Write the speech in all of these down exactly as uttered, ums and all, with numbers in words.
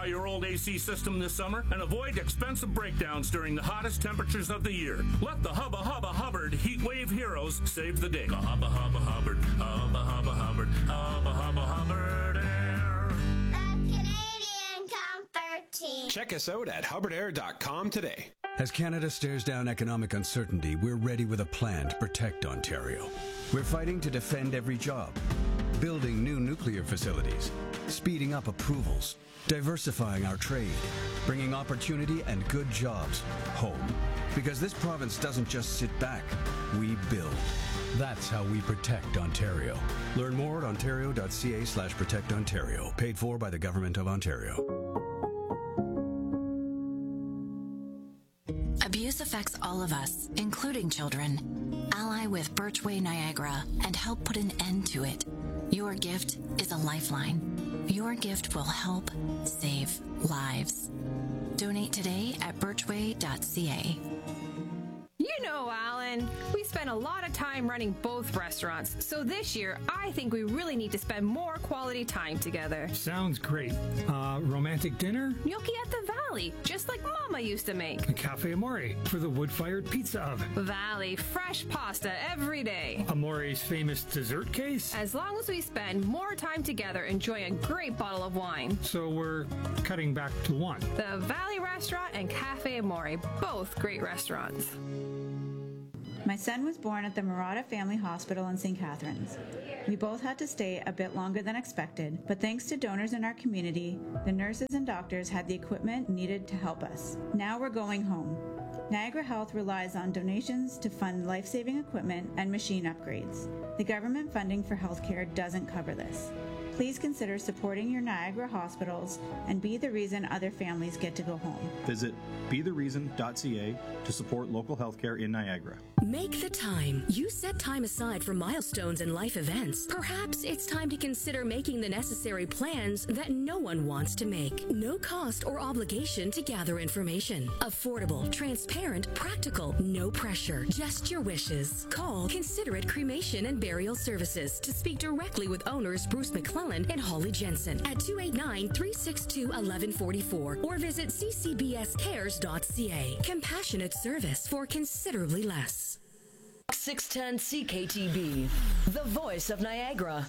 Simplify your old A C system this summer and avoid expensive breakdowns during the hottest temperatures of the year. Let the Hubba Hubba Hubbard Heat Wave heroes save the day. Hubba Hubba Hubbard, Hubba Hubba Hubbard, Hubba Hubba Hubbard Air. The Canadian Comfort Team. Check us out at hubbard air dot com today. As Canada stares down economic uncertainty, we're ready with a plan to protect Ontario. We're fighting to defend every job, building new nuclear facilities, speeding up approvals, diversifying our trade, bringing opportunity and good jobs home. Because this province doesn't just sit back, we build. That's how we protect Ontario. Learn more at ontario.ca slash protect Ontario. Paid for by the Government of Ontario. Abuse affects all of us, including children. Ally with Birchway Niagara and help put an end to it. Your gift is a lifeline. Your gift will help save lives. Donate today at birchway dot c a. You know, Alan, we spend a lot of time running both restaurants, so this year I think we really need to spend more quality time together. Sounds great. Uh, romantic dinner? Gnocchi at the Valley, just like Mama used to make. A Cafe Amore for the wood-fired pizza oven. Valley, fresh pasta every day. Amore's famous dessert case? As long as we spend more time together enjoying a great bottle of wine. So we're cutting back to one. The Valley Restaurant and Cafe Amore, both great restaurants. My son was born at the Murata Family Hospital in Saint Catharines. We both had to stay a bit longer than expected, but thanks to donors in our community, the nurses and doctors had the equipment needed to help us. Now we're going home. Niagara Health relies on donations to fund life-saving equipment and machine upgrades. The government funding for healthcare doesn't cover this. Please consider supporting your Niagara hospitals and be the reason other families get to go home. Visit be the reason dot c a to support local healthcare in Niagara. Make the time. You set time aside for milestones and life events. Perhaps it's time to consider making the necessary plans that no one wants to make. No cost or obligation to gather information. Affordable, transparent, practical, no pressure. Just your wishes. Call Considerate Cremation and Burial Services to speak directly with owners Bruce McClellan and Holly Jensen at two eight nine, three six two, one one four four or visit c c b s cares dot c a. Compassionate service for considerably less. six ten C K T B, the voice of Niagara.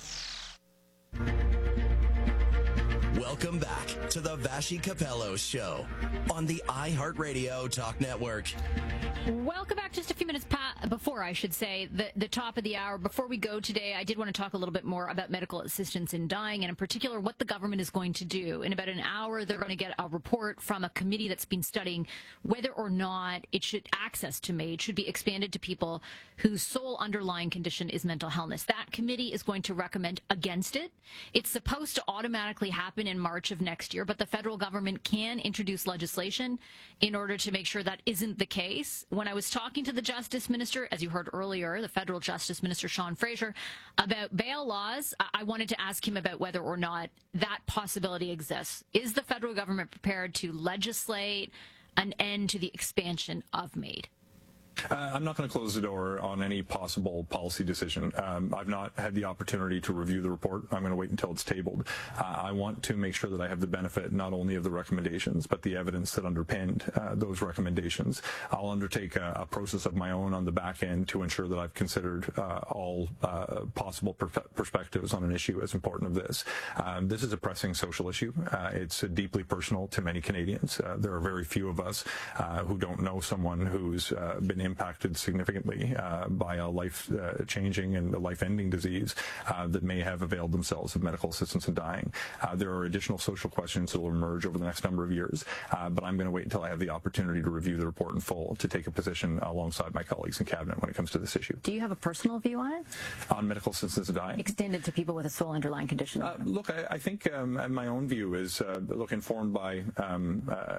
Welcome back to the Vashi Capello Show on the iHeartRadio Talk Network. Welcome back. Just a few minutes pa- before, I should say, the, the top of the hour. Before we go today, I did want to talk a little bit more about medical assistance in dying, and in particular, what the government is going to do. In about an hour, they're going to get a report from a committee that's been studying whether or not it should access to MAID should be expanded to people whose sole underlying condition is mental illness. That committee is going to recommend against it. It's supposed to automatically happen in March of next year, but the federal government can introduce legislation in order to make sure that isn't the case. When I was talking to the Justice Minister, as you heard earlier, the federal Justice Minister, Sean Fraser, about bail laws, I wanted to ask him about whether or not that possibility exists. Is the federal government prepared to legislate an end to the expansion of MAID? Uh, I'm not going to close the door on any possible policy decision. Um, I've not had the opportunity to review the report. I'm going to wait until it's tabled. Uh, I want to make sure that I have the benefit not only of the recommendations, but the evidence that underpinned uh, those recommendations. I'll undertake a, a process of my own on the back end to ensure that I've considered uh, all uh, possible per- perspectives on an issue as important as this. Um, this is a pressing social issue. Uh, it's uh, deeply personal to many Canadians. Uh, there are very few of us uh, who don't know someone who's uh, been impacted significantly uh, by a life-changing uh, and a life-ending disease uh, that may have availed themselves of medical assistance in dying. Uh, there are additional social questions that will emerge over the next number of years, uh, but I'm going to wait until I have the opportunity to review the report in full to take a position alongside my colleagues in Cabinet when it comes to this issue. Do you have a personal view on it? On medical assistance in dying? Extended to people with a sole underlying condition? Uh, look, I, I think um, my own view is, uh, look, informed by um,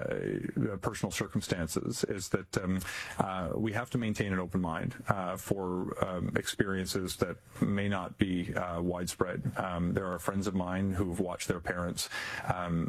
uh, personal circumstances, is that um, uh, we have to maintain an open mind uh, for um, experiences that may not be uh, widespread. Um, there are friends of mine who've watched their parents um,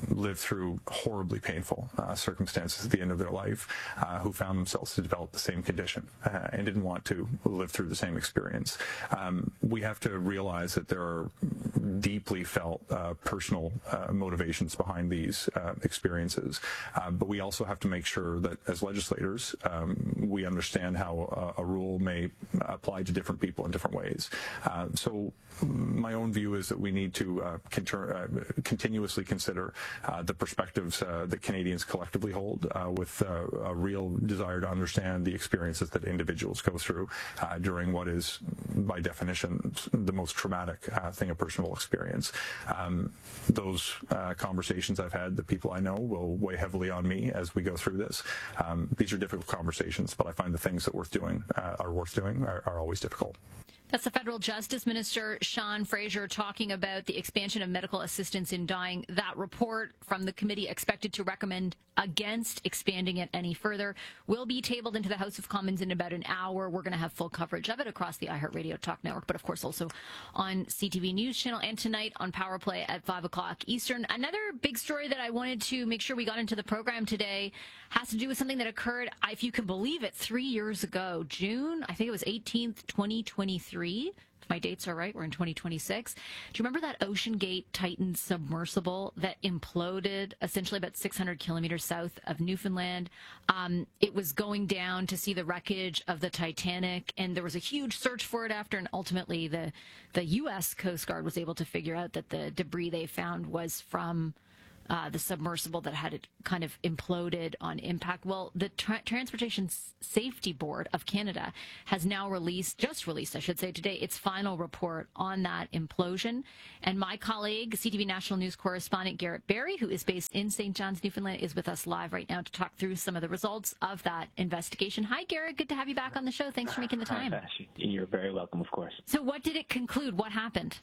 lived through horribly painful uh, circumstances at the end of their life, uh, who found themselves to develop the same condition uh, and didn't want to live through the same experience. Um, we have to realize that there are deeply felt uh, personal uh, motivations behind these uh, experiences, uh, but we also have to make sure that as legislators, um, we understand how a, a rule may apply to different people in different ways. Uh, so my own view is that we need to uh, conter- uh, continuously consider uh, the perspectives uh, that Canadians collectively hold uh, with uh, a real desire to understand the experiences that individuals go through uh, during what is, by definition, the most traumatic uh, thing a person will experience. Um, those uh, conversations I've had, the people I know, will weigh heavily on me as we go through this. Um, these are difficult conversations, but I find the things that worth doing uh, are worth doing are, are always difficult. That's the Federal Justice Minister, Sean Fraser, talking about the expansion of medical assistance in dying. That report from the committee, expected to recommend against expanding it any further, will be tabled into the House of Commons in about an hour. We're going to have full coverage of it across the iHeartRadio Talk Network, but of course also on C T V News Channel and tonight on Power Play at five o'clock Eastern. Another big story that I wanted to make sure we got into the program today has to do with something that occurred, if you can believe it, three years ago. June, I think it was eighteenth, twenty twenty-three. If my dates are right, we're in twenty twenty-six. Do you remember that OceanGate Titan submersible that imploded essentially about six hundred kilometers south of Newfoundland? Um, it was going down to see the wreckage of the Titanic, and there was a huge search for it after, and ultimately the, the U S Coast Guard was able to figure out that the debris they found was from Uh, the submersible that had it kind of imploded on impact. Well, the Tra- Transportation S- Safety Board of Canada has now released, just released, I should say, today, its final report on that implosion. And my colleague, C T V National News correspondent Garrett Barry, who is based in Saint John's, Newfoundland, is with us live right now to talk through some of the results of that investigation. Hi, Garrett. Good to have you back on the show. Thanks for making the time. Hi, you're very welcome, of course. So what did it conclude? What happened?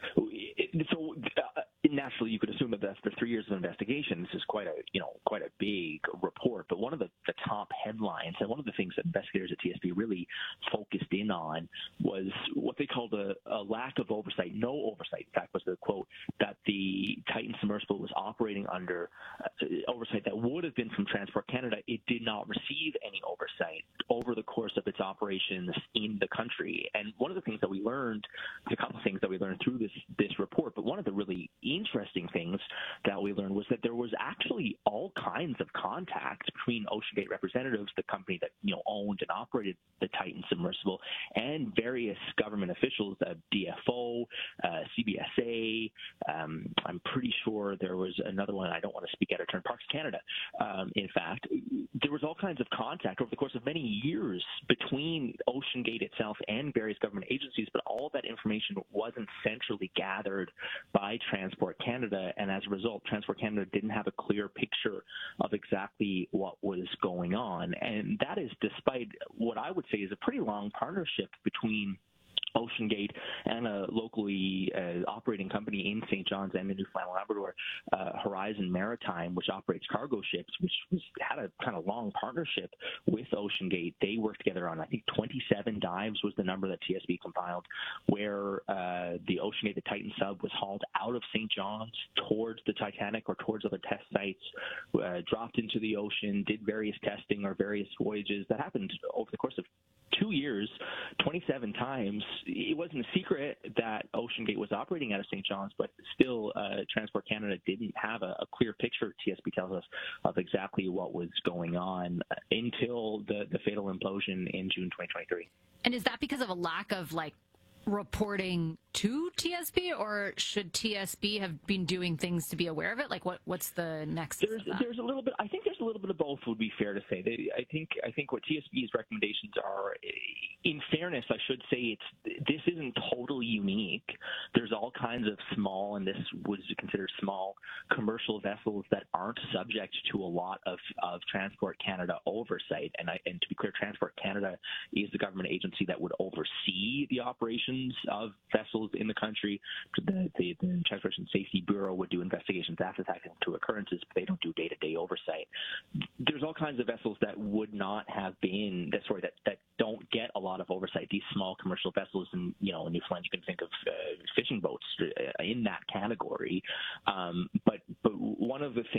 So uh, naturally, you could assume that after three years of investigation, this is quite a you know quite a big report. But one of the, the top headlines and one of the things that investigators at T S B really focused in on was what they called a, a lack of oversight, no oversight. In fact, was the quote that the Titan submersible was operating under uh, oversight that would have been from Transport Canada. It did not receive any oversight over the course of its operations in the country. And one of the things that we learned, a couple of things that we learned through this this report, but one of the really interesting things that we learned was that there was actually all kinds of contact between OceanGate representatives, the company that you know owned and operated the Titan submersible, and various government officials, uh, D F O, uh, C B S A. Um, I'm pretty sure there was another one. I don't want to speak out of turn. Parks Canada. Um, in fact, there was all kinds of contact over the course of many years between OceanGate itself and various government agencies, but all that information wasn't centrally gathered by Transport Canada, and as a result, Transport Canada didn't have a clear picture of exactly what was going on. And that is despite what I would say is a pretty long partnership between OceanGate and a locally uh, operating company in Saint John's and in Newfoundland and Labrador, uh, Horizon Maritime, which operates cargo ships, which was, had a kind of long partnership with OceanGate. They worked together on, I think, twenty-seven dives was the number that T S B compiled, where uh, the OceanGate, the Titan sub, was hauled out of Saint John's towards the Titanic or towards other test sites, uh, dropped into the ocean, did various testing or various voyages. That happened over the course of two years, twenty-seven times. It wasn't a secret that OceanGate was operating out of Saint John's, but still uh, Transport Canada didn't have a, a clear picture, T S B tells us, of exactly what was going on until the, the fatal implosion in June twenty twenty-three. And is that because of a lack of, like, reporting to T S B, or should T S B have been doing things to be aware of it? Like, what what's the next? There's there's a little bit. I think there's a little bit of both. Would be fair to say. They, I think I think what T S B's recommendations are. In fairness, I should say it's this isn't totally unique. There's all kinds of small, and this was considered small, commercial vessels that aren't subject to a lot of, of Transport Canada oversight. And I, and to be clear, Transport Canada is the government agency that would oversee the operations of vessels in the country. The, the, the Transportation Safety Bureau would do investigations after that to occurrences, but they don't do day-to-day oversight. There's all kinds of vessels that would not have been, that, sorry, that, that don't get a lot of oversight. These small commercial vessels, in you know in Newfoundland, you can think of uh, fishing boats in that category. Um, but but one of the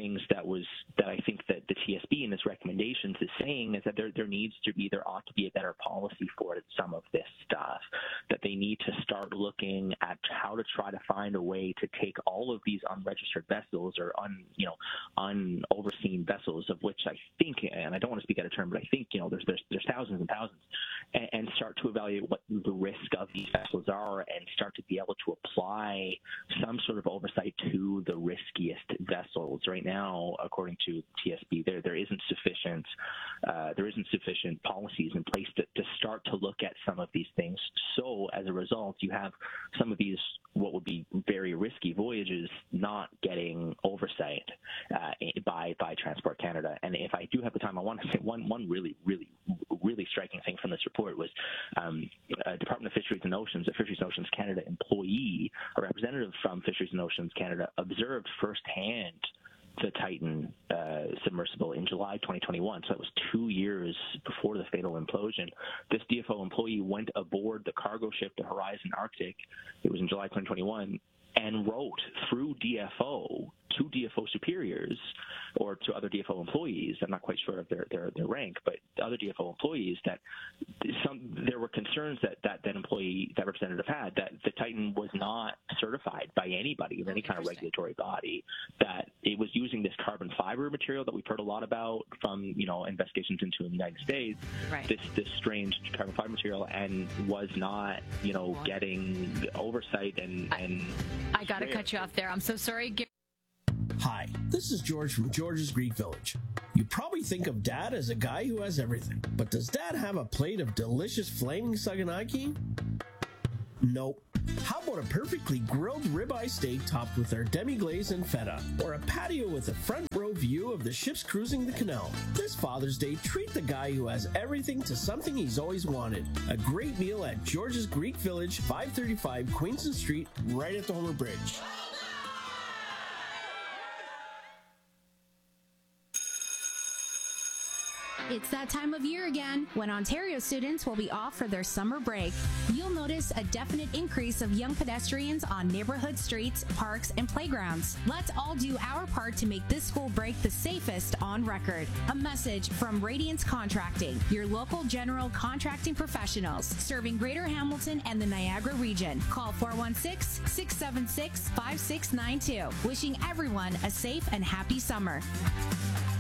things that was that I think that the T S B in its recommendations is saying is that there there needs to be there ought to be a better policy for some of this stuff, that they need to start looking at how to try to find a way to take all of these unregistered vessels or un you know unoverseen vessels, of which I think, and I don't want to speak out of turn, but I think you know there's there's there's thousands and thousands, and, and start to evaluate what the risk of these vessels are, and start to be able to apply some sort of oversight to the riskiest vessels. Right now, according to T S B, there there isn't sufficient uh, there isn't sufficient policies in place to, to start to look at some of these things. So as a result, you have some of these what would be very risky voyages not getting oversight uh, by by Transport Canada. And if I do have the time, I want to say one one really really really striking thing from this report was um, a Department of Fisheries and Oceans, a Fisheries and Oceans Canada employee, a representative from Fisheries and Oceans Canada, observed firsthand the Titan uh, submersible in July twenty twenty-one. So that was two years before the fatal implosion. This D F O employee went aboard the cargo ship, the Horizon Arctic. It was in July twenty twenty-one, and wrote through D F O to D F O superiors or to other D F O employees. I'm not quite sure of their, their, their rank, but other D F O employees, that some there were concerns that, that that employee, that representative had, that the Titan was not certified by anybody of any kind of regulatory body, that it was using this carbon fiber material that we've heard a lot about from, you know, investigations into the United States, right. this this strange carbon fiber material, and was not, you know, getting oversight and... and I got to cut you off there. I'm so sorry. Gary. Hi, this is George from George's Greek Village. You probably think of Dad as a guy who has everything, but does Dad have a plate of delicious flaming saganaki? Nope. How about a perfectly grilled ribeye steak topped with our demi-glaze and feta, or a patio with a front row view of the ships cruising the canal? This Father's Day, treat the guy who has everything to something he's always wanted. A great meal at George's Greek Village, five thirty-five Queenston Street, right at the Homer Bridge. It's that time of year again when Ontario students will be off for their summer break. You'll notice a definite increase of young pedestrians on neighborhood streets, parks, and playgrounds. Let's all do our part to make this school break the safest on record. A message from Radiance Contracting, your local general contracting professionals serving Greater Hamilton and the Niagara region. Call four one six, six seven six, five six nine two. Wishing everyone a safe and happy summer.